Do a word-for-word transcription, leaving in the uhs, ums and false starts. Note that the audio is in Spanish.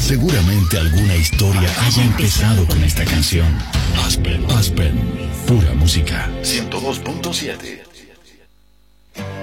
Seguramente alguna historia haya empezado con esta canción. Aspen, Aspen, pura música. ciento dos punto siete.